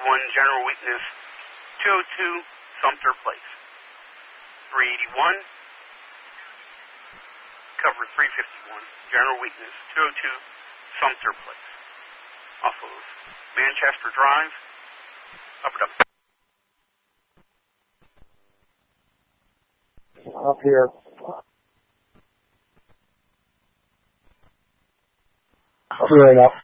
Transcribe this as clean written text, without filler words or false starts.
general weakness, 202 Sumter Place. 381, cover 351, general weakness, 202 Sumter Place. Off of Manchester Drive, up and up. Up here. Clear enough.